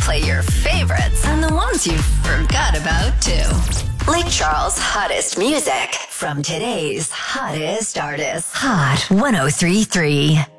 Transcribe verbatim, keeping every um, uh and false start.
play your favorites and the ones you forgot about, too. Lake Charles' hottest music from today's hottest artists. Hot one oh three point three.